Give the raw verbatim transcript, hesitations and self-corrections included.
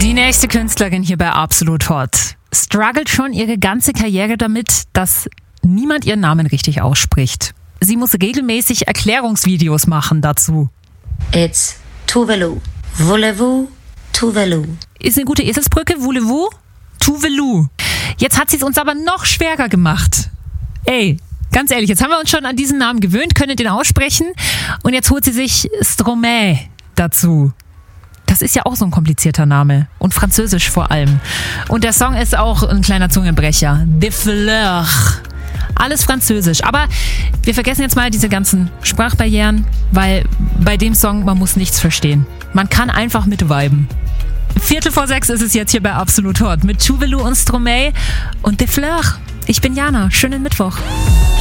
Die nächste Künstlerin hier bei Absolut Hot struggelt schon ihre ganze Karriere damit, dass niemand ihren Namen richtig ausspricht. Sie muss regelmäßig Erklärungsvideos machen dazu. It's Tuvalu. Voulez-vous? Tuvalu. Ist eine gute Eselsbrücke, voulez-vous? Tuvalu. Jetzt hat sie es uns aber noch schwerer gemacht. Ey, ganz ehrlich, jetzt haben wir uns schon an diesen Namen gewöhnt, können den aussprechen und jetzt holt sie sich Stromae dazu. Das ist ja auch so ein komplizierter Name und französisch vor allem. Und der Song ist auch ein kleiner Zungenbrecher. Des Fleurs. Alles französisch. Aber wir vergessen jetzt mal diese ganzen Sprachbarrieren, weil bei dem Song, man muss nichts verstehen. Man kann einfach mit viben. Viertel vor sechs ist es jetzt hier bei Absolut Hot mit Tuvalu und Stromae und Des Fleurs. Ich bin Jana. Schönen Mittwoch.